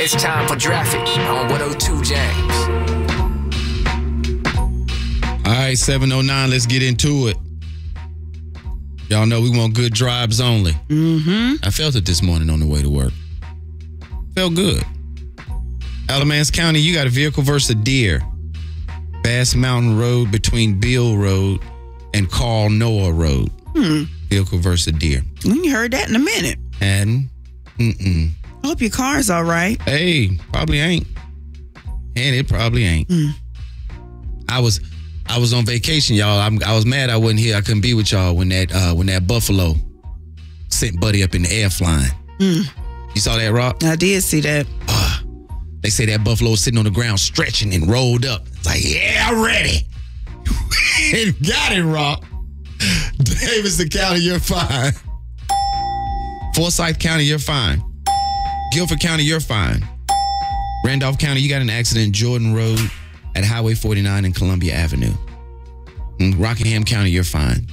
It's time for Traffic on 102 James. All right, 7:09. Let's get into it. Y'all know we want good drives only. I felt it this morning on the way to work. Felt good. Alamance County, you got a vehicle versus a deer. Bass Mountain Road between Bill Road and Carl Noah Road. Vehicle versus a deer. You heard that in a minute. And I hope your car's all right. hey, probably ain't. And it probably ain't. I was on vacation, y'all. I was mad I wasn't here. I couldn't be with y'all when that buffalo sent Buddy up in the air flying. You saw that, Rock? I did see that. They say that buffalo was sitting on the ground stretching and rolled up. It's like, yeah, I'm ready. And got it, Rock. Davidson County, you're fine. Forsyth County, you're fine. Guilford County, you're fine. Randolph County, you got an accident Jordan Road at Highway 49 and Columbia Avenue. Rockingham County, you're fine.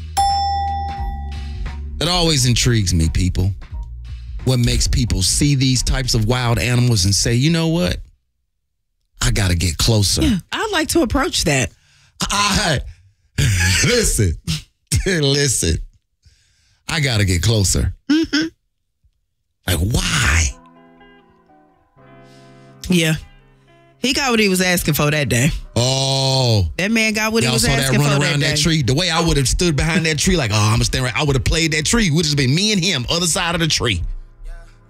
That always intrigues me, people. What makes people see these types of wild animals and say, you know what? I got to get closer. Yeah, I'd like to approach that. Listen. I got to get closer. Like, why? Yeah. He got what he was asking for that day. Oh. That man got what he Y'all was saw that asking run for around that that day. tree? The way I would have stood behind that tree, like, I'm going to stand right. I would have played that tree. Would have been me and him, other side of the tree.